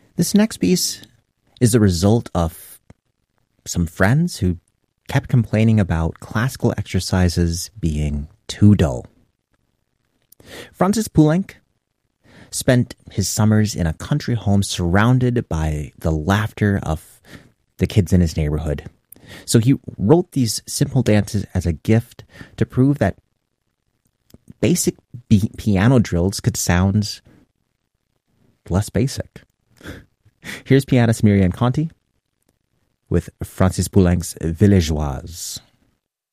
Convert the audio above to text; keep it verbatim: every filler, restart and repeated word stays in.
This next piece is the result of some friends who kept complaining about classical exercises being too dull. Francis Poulenc spent his summers in a country home surrounded by the laughter of the kids in his neighborhood. So he wrote these simple dances as a gift to prove that basic b- piano drills could sound less basic. Here's pianist Myriam Conti with Francis Poulenc's Villageoise.